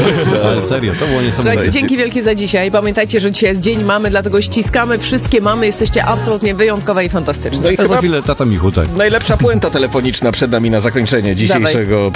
Ale serio, to było niesamowite. Słuchajcie, dzięki wielkie za dzisiaj. Pamiętajcie, że dzisiaj jest Dzień Mamy, dlatego ściskamy wszystkie mamy. Jesteście absolutnie wyjątkowe i fantastyczne. No i za chwilę tata Michu, tak. Najlepsza puenta telefoniczna przed nami na zakończenie dzisiejszego